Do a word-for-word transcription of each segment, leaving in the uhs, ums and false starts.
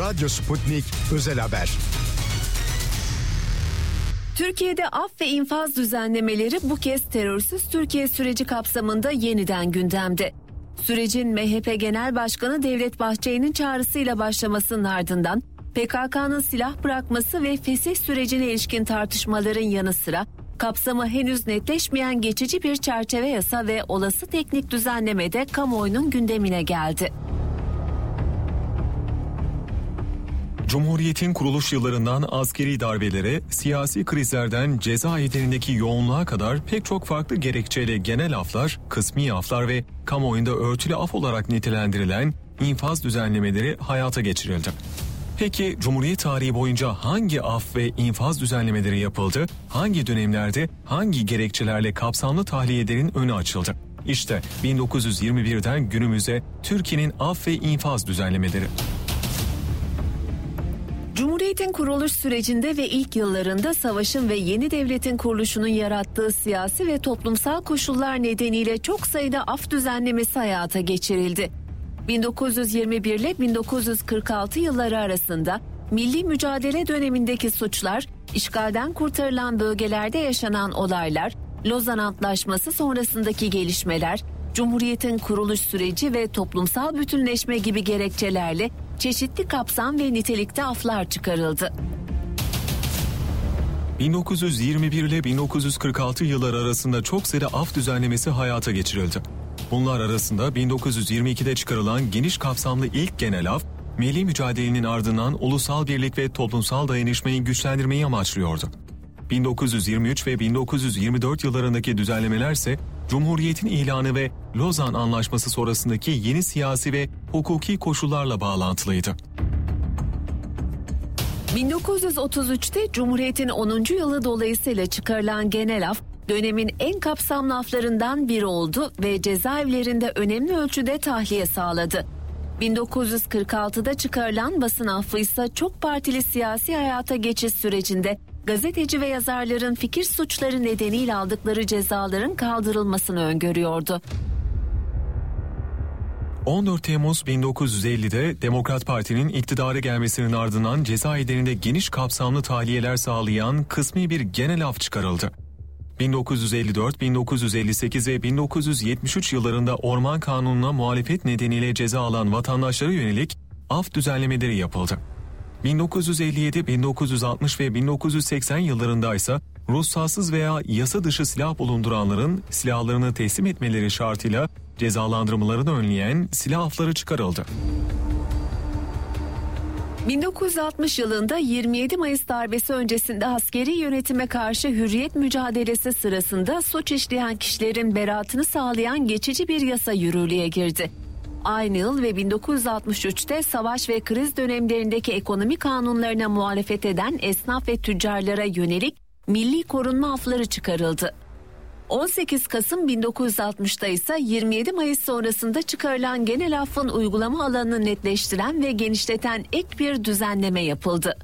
Radyo Sputnik Özel Haber. Türkiye'de af ve infaz düzenlemeleri bu kez terörsüz Türkiye süreci kapsamında yeniden gündemde. Sürecin M H P Genel Başkanı Devlet Bahçeli'nin çağrısıyla başlamasının ardından P K K'nın silah bırakması ve fesih sürecine ilişkin tartışmaların yanı sıra kapsamı henüz netleşmeyen geçici bir çerçeve yasa ve olası teknik düzenleme de kamuoyunun gündemine geldi. Cumhuriyetin kuruluş yıllarından askeri darbelere, siyasi krizlerden cezaevlerindeki yoğunluğa kadar pek çok farklı gerekçeyle genel aflar, kısmi aflar ve kamuoyunda örtülü af olarak nitelendirilen infaz düzenlemeleri hayata geçirildi. Peki Cumhuriyet tarihi boyunca hangi af ve infaz düzenlemeleri yapıldı? Hangi dönemlerde, hangi gerekçelerle kapsamlı tahliyelerin önü açıldı? İşte bin dokuz yüz yirmi birden günümüze Türkiye'nin af ve infaz düzenlemeleri. Cumhuriyetin kuruluş sürecinde ve ilk yıllarında savaşın ve yeni devletin kuruluşunun yarattığı siyasi ve toplumsal koşullar nedeniyle çok sayıda af düzenlemesi hayata geçirildi. bin dokuz yüz yirmi bir ile bin dokuz yüz kırk altı yılları arasında milli mücadele dönemindeki suçlar, işgalden kurtarılan bölgelerde yaşanan olaylar, Lozan Antlaşması sonrasındaki gelişmeler, Cumhuriyetin kuruluş süreci ve toplumsal bütünleşme gibi gerekçelerle çeşitli kapsam ve nitelikte aflar çıkarıldı. bin dokuz yüz yirmi bir ile bin dokuz yüz kırk altı yılları arasında çok sayıda af düzenlemesi hayata geçirildi. Bunlar arasında bin dokuz yüz yirmi ikide çıkarılan geniş kapsamlı ilk genel af, milli mücadelenin ardından ulusal birlik ve toplumsal dayanışmayı güçlendirmeyi amaçlıyordu. bin dokuz yüz yirmi üç ve bin dokuz yüz yirmi dört yıllarındaki düzenlemeler ise Cumhuriyet'in ilanı ve Lozan Anlaşması sonrasındaki yeni siyasi ve hukuki koşullarla bağlantılıydı. bin dokuz yüz otuz üçte Cumhuriyet'in onuncu yılı dolayısıyla çıkarılan genel af, dönemin en kapsamlı aflarından biri oldu ve cezaevlerinde önemli ölçüde tahliye sağladı. bin dokuz yüz kırk altıda çıkarılan basın affı ise çok partili siyasi hayata geçiş sürecinde gazeteci ve yazarların fikir suçları nedeniyle aldıkları cezaların kaldırılmasını öngörüyordu. on dört Temmuz bin dokuz yüz ellide Demokrat Parti'nin iktidara gelmesinin ardından cezaevlerinde geniş kapsamlı tahliyeler sağlayan kısmi bir genel af çıkarıldı. bin dokuz yüz elli dört, bin dokuz yüz elli sekiz ve bin dokuz yüz yetmiş üç yıllarında Orman Kanunu'na muhalefet nedeniyle ceza alan vatandaşlara yönelik af düzenlemeleri yapıldı. bin dokuz yüz elli yedi, bin dokuz yüz altmış ve bin dokuz yüz seksen yıllarında ise ruhsatsız veya yasa dışı silah bulunduranların silahlarını teslim etmeleri şartıyla cezalandırmalarını önleyen silah afları çıkarıldı. bin dokuz yüz altmış yılında yirmi yedi Mayıs darbesi öncesinde askeri yönetime karşı hürriyet mücadelesi sırasında suç işleyen kişilerin beraatını sağlayan geçici bir yasa yürürlüğe girdi. Aynı yıl ve bin dokuz yüz altmış üçte savaş ve kriz dönemlerindeki ekonomi kanunlarına muhalefet eden esnaf ve tüccarlara yönelik milli korunma afları çıkarıldı. on sekiz Kasım bin dokuz yüz altmışta ise yirmi yedi Mayıs sonrasında çıkarılan genel affın uygulama alanını netleştiren ve genişleten ek bir düzenleme yapıldı.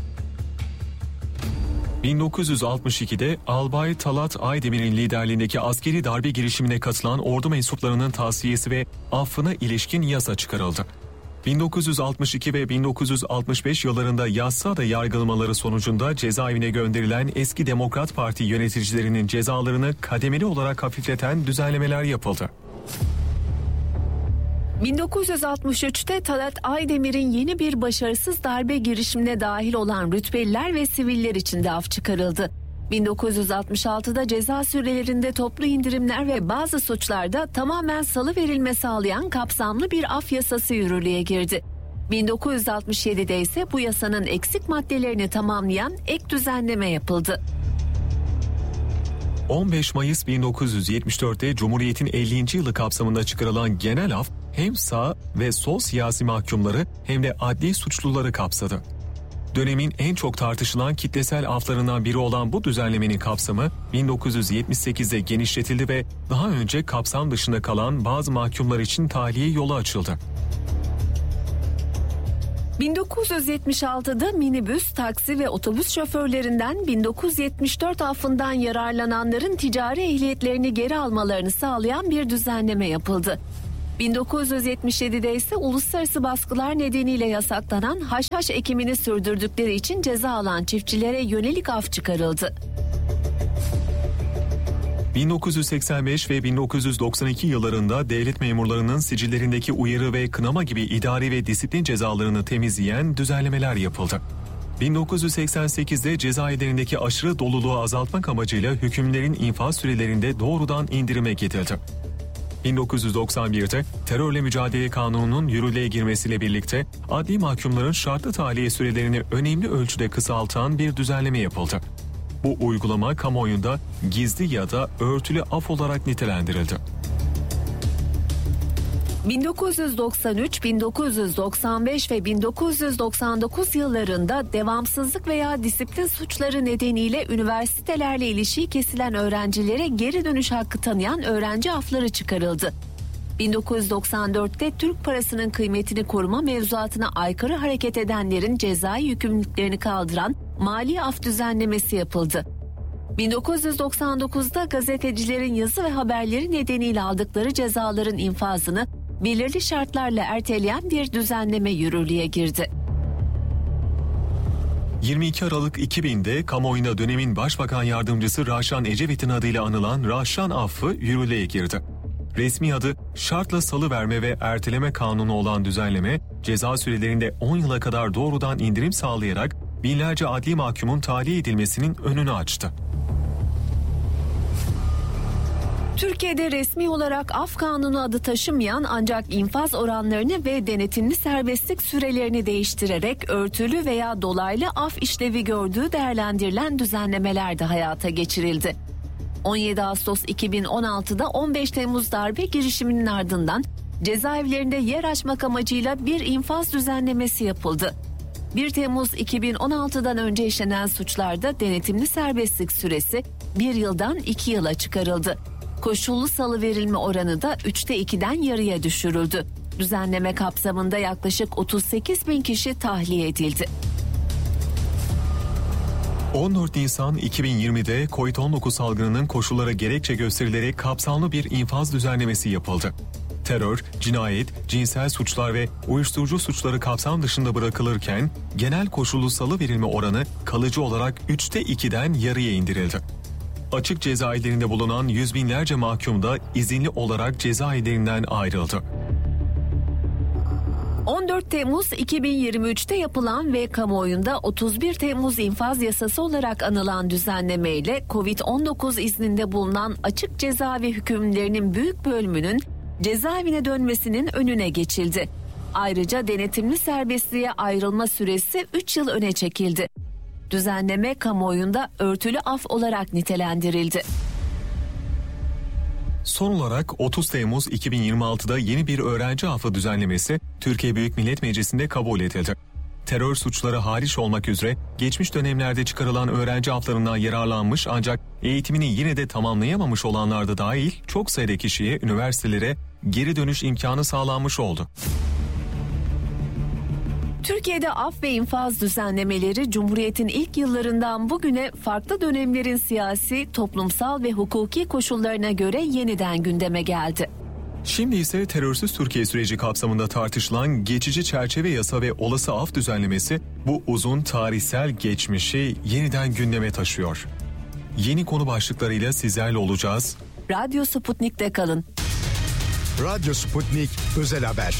bin dokuz yüz altmış ikide Albay Talat Aydemir'in liderliğindeki askeri darbe girişimine katılan ordu mensuplarının tasfiyesi ve affına ilişkin yasa çıkarıldı. bin dokuz yüz altmış iki ve bin dokuz yüz altmış beş yıllarında yassıada yargılamaları sonucunda cezaevine gönderilen eski Demokrat Parti yöneticilerinin cezalarını kademeli olarak hafifleten düzenlemeler yapıldı. bin dokuz yüz altmış üçte Talat Aydemir'in yeni bir başarısız darbe girişimine dahil olan rütbeliler ve siviller için de af çıkarıldı. bin dokuz yüz altmış altıda ceza sürelerinde toplu indirimler ve bazı suçlarda tamamen salıverilme sağlayan kapsamlı bir af yasası yürürlüğe girdi. bin dokuz yüz altmış yedide ise bu yasanın eksik maddelerini tamamlayan ek düzenleme yapıldı. on beş Mayıs bin dokuz yüz yetmiş dörtte Cumhuriyet'in ellinci yılı kapsamında çıkarılan genel af hem sağ ve sol siyasi mahkumları hem de adli suçluları kapsadı. Dönemin en çok tartışılan kitlesel aflarından biri olan bu düzenlemenin kapsamı bin dokuz yüz yetmiş sekizde genişletildi ve daha önce kapsam dışında kalan bazı mahkumlar için tahliye yolu açıldı. bin dokuz yüz yetmiş altıda minibüs, taksi ve otobüs şoförlerinden bin dokuz yüz yetmiş dört affından yararlananların ticari ehliyetlerini geri almalarını sağlayan bir düzenleme yapıldı. bin dokuz yüz yetmiş yedide ise uluslararası baskılar nedeniyle yasaklanan haşhaş ekimini sürdürdükleri için ceza alan çiftçilere yönelik af çıkarıldı. bin dokuz yüz seksen beş ve bin dokuz yüz doksan iki yıllarında devlet memurlarının sicillerindeki uyarı ve kınama gibi idari ve disiplin cezalarını temizleyen düzenlemeler yapıldı. bin dokuz yüz seksen sekizde cezaevlerindeki aşırı doluluğu azaltmak amacıyla hükümlerin infaz sürelerinde doğrudan indirime gidildi. bin dokuz yüz doksan birde terörle mücadele kanununun yürürlüğe girmesiyle birlikte adli mahkumların şartlı tahliye sürelerini önemli ölçüde kısaltan bir düzenleme yapıldı. Bu uygulama kamuoyunda gizli ya da örtülü af olarak nitelendirildi. bin dokuz yüz doksan üç, bin dokuz yüz doksan beş ve bin dokuz yüz doksan dokuz yıllarında devamsızlık veya disiplin suçları nedeniyle üniversitelerle ilişiği kesilen öğrencilere geri dönüş hakkı tanıyan öğrenci afları çıkarıldı. bin dokuz yüz doksan dörtte Türk parasının kıymetini koruma mevzuatına aykırı hareket edenlerin cezai yükümlülüklerini kaldıran mali af düzenlemesi yapıldı. bin dokuz yüz doksan dokuzda gazetecilerin yazı ve haberleri nedeniyle aldıkları cezaların infazını belirli şartlarla erteleyen bir düzenleme yürürlüğe girdi. yirmi iki Aralık iki binde kamuoyunda dönemin Başbakan Yardımcısı Rahşan Ecevit'in adıyla anılan Rahşan Affı yürürlüğe girdi. Resmi adı şartla salıverme ve erteleme kanunu olan düzenleme, ceza sürelerinde on yıla kadar doğrudan indirim sağlayarak binlerce adli mahkumun tahliye edilmesinin önünü açtı. Türkiye'de resmi olarak af kanunu adı taşımayan ancak infaz oranlarını ve denetimli serbestlik sürelerini değiştirerek örtülü veya dolaylı af işlevi gördüğü değerlendirilen düzenlemeler de hayata geçirildi. on yedi Ağustos iki bin on altıda on beş Temmuz darbe girişiminin ardından cezaevlerinde yer açmak amacıyla bir infaz düzenlemesi yapıldı. bir Temmuz iki bin on altıdan önce işlenen suçlarda denetimli serbestlik süresi bir yıldan iki yıla çıkarıldı. Koşullu salıverilme oranı da üçte ikiden yarıya düşürüldü. Düzenleme kapsamında yaklaşık otuz sekiz bin kişi tahliye edildi. on dört Nisan iki bin yirmide kovid on dokuz salgınının koşullara gerekçe gösterilerek kapsamlı bir infaz düzenlemesi yapıldı. Terör, cinayet, cinsel suçlar ve uyuşturucu suçları kapsam dışında bırakılırken genel koşullu salıverilme oranı kalıcı olarak üçte ikiden yarıya indirildi. Açık cezaevlerinde bulunan yüz binlerce mahkum da izinli olarak cezaevlerinden ayrıldı. on dört Temmuz iki bin yirmi üçte yapılan ve kamuoyunda otuz bir Temmuz infaz yasası olarak anılan düzenlemeyle kovid on dokuz izninde bulunan açık cezaevi hükümlülerinin büyük bölümünün cezaevine dönmesinin önüne geçildi. Ayrıca denetimli serbestliğe ayrılma süresi üç yıl öne çekildi. Düzenleme kamuoyunda örtülü af olarak nitelendirildi. Son olarak otuz Temmuz iki bin yirmi altıda yeni bir öğrenci affı düzenlemesi Türkiye Büyük Millet Meclisi'nde kabul edildi. Terör suçları hariç olmak üzere geçmiş dönemlerde çıkarılan öğrenci aflarından yararlanmış ancak eğitimini yine de tamamlayamamış olanlar da dahil çok sayıda kişiye üniversitelere geri dönüş imkanı sağlanmış oldu. Türkiye'de af ve infaz düzenlemeleri Cumhuriyet'in ilk yıllarından bugüne farklı dönemlerin siyasi, toplumsal ve hukuki koşullarına göre yeniden gündeme geldi. Şimdi ise terörsüz Türkiye süreci kapsamında tartışılan geçici çerçeve yasa ve olası af düzenlemesi bu uzun tarihsel geçmişi yeniden gündeme taşıyor. Yeni konu başlıklarıyla sizlerle olacağız. Radyo Sputnik'te kalın. Radyo Sputnik Özel Haber.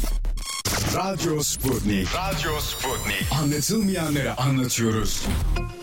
Radyo Sputnik. Radyo Sputnik. Anlatılmayanları anlatıyoruz.